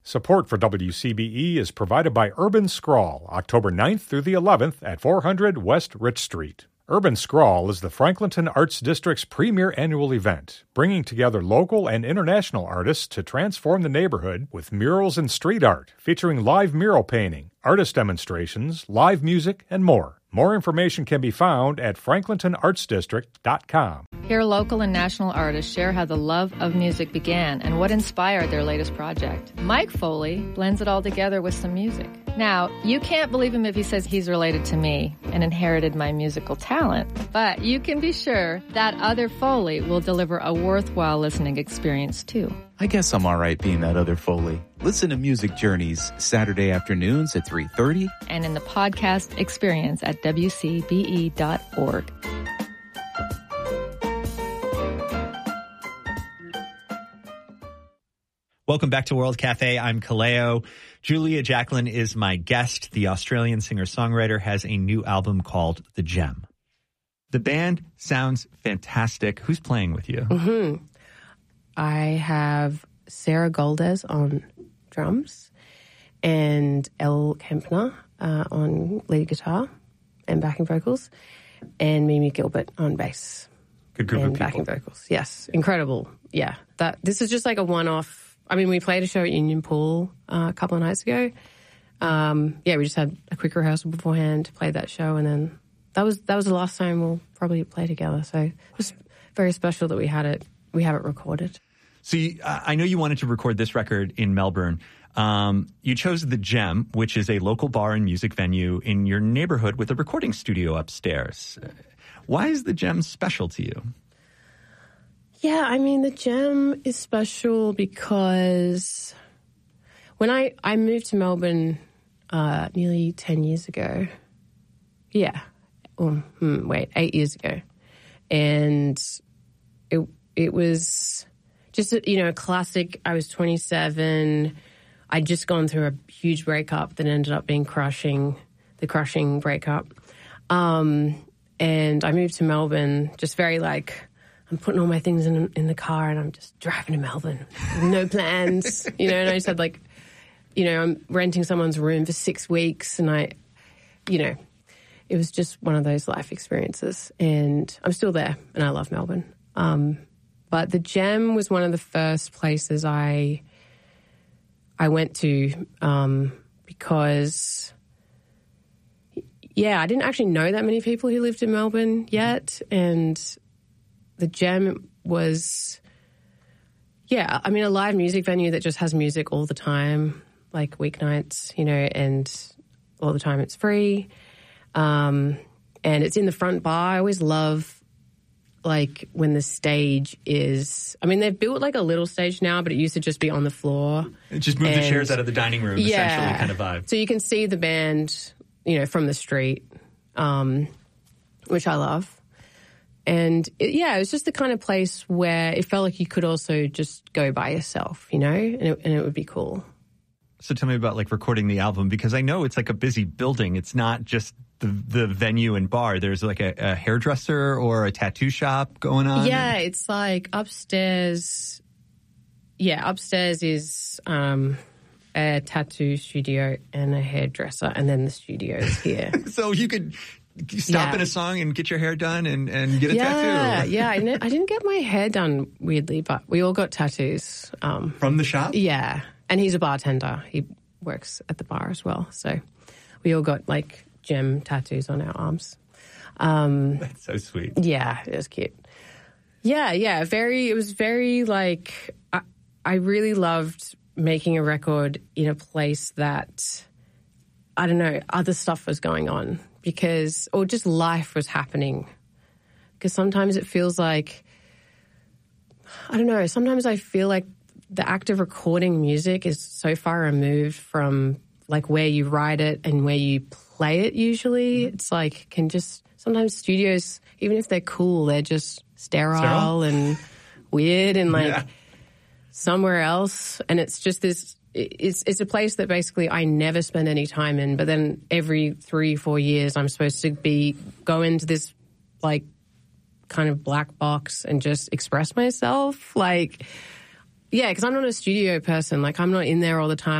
Support for WCBE is provided by Urban Scrawl, October 9th through the 11th at 400 West Rich Street. Urban Scrawl is the Franklinton Arts District's premier annual event, bringing together local and international artists to transform the neighborhood with murals and street art, featuring live mural painting, artist demonstrations, live music, and more. More information can be found at franklintonartsdistrict.com. Here, local and national artists share how the love of music began and what inspired their latest project. Mike Foley blends it all together with some music. Now, you can't believe him if he says he's related to me and inherited my musical talent, but you can be sure that other Foley will deliver a worthwhile listening experience too. I guess I'm all right being that other Foley. Listen to Music Journeys Saturday afternoons at 3:30 and in the podcast experience at WCBE.org. Welcome back to World Cafe. I'm Kaleo. Julia Jacklin is my guest. The Australian singer-songwriter has a new album called The Gem. The band sounds fantastic. Who's playing with you? I have Sarah Goldes on drums and Elle Kempner on lead guitar and backing vocals, and Mimi Gilbert on bass. Good group of people. Backing vocals. Yes, incredible. Yeah, this is just like a one-off. I mean, we played a show at Union Pool a couple of nights ago. We just had a quick rehearsal beforehand, played that show, and then that was the last time we'll probably play together. So it was very special that we have it recorded. So I know you wanted to record this record in Melbourne. You chose The Gem, which is a local bar and music venue in your neighborhood with a recording studio upstairs. Why is The Gem special to you? Yeah, I mean, The Gem is special because when I moved to Melbourne nearly 10 years ago. Yeah. 8 years ago. And it was just, a classic. I was 27. I'd just gone through a huge breakup that ended up being the crushing breakup. And I moved to Melbourne just very I'm putting all my things in the car and I'm just driving to Melbourne. No plans, and I just had I'm renting someone's room for 6 weeks and it was just one of those life experiences, and I'm still there and I love Melbourne. But The Gem was one of the first places I went to because, I didn't actually know that many people who lived in Melbourne yet, and The Gem was, a live music venue that just has music all the time, like weeknights, and all the time it's free. And it's in the front bar. I always love, when the stage is, they've built a little stage now, but it used to just be on the floor. Just move the chairs out of the dining room, essentially, kind of vibe. So you can see the band, from the street, which I love. And it was just the kind of place where it felt like you could also just go by yourself, and it would be cool. So tell me about recording the album, because I know it's a busy building. It's not just the venue and bar. There's a hairdresser or a tattoo shop going on. Yeah, it's upstairs. Yeah, upstairs is a tattoo studio and a hairdresser, and then the studio is here. So you could stop in a song and get your hair done and get a tattoo. Yeah, I didn't get my hair done, weirdly, but we all got tattoos. From the shop? Yeah, and he's a bartender. He works at the bar as well. So we all got, gem tattoos on our arms. That's so sweet. Yeah, it was cute. Yeah, it was very, I really loved making a record in a place that, I don't know, other stuff was going on. Or just life was happening. Because sometimes it feels like, I don't know, sometimes I feel like the act of recording music is so far removed from where you write it and where you play it usually. It's sometimes studios, even if they're cool, they're just sterile and weird and somewhere else. And it's just this, it's a place that basically I never spend any time in, but then every 3-4 years I'm supposed to go into this kind of black box and just express myself. Because I'm not a studio person. I'm not in there all the time.